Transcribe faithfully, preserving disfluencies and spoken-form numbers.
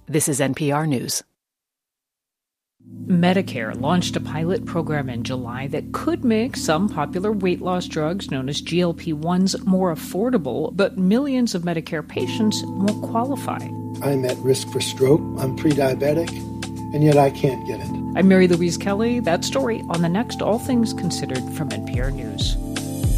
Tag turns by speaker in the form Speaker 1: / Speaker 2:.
Speaker 1: This is N P R News.
Speaker 2: Medicare launched a pilot program in July that could make some popular weight loss drugs known as G L P ones more affordable, but millions of Medicare patients won't qualify.
Speaker 3: I'm at risk for stroke, I'm pre-diabetic, and yet I can't get it.
Speaker 2: I'm Mary Louise Kelly. That story on the next All Things Considered from N P R News.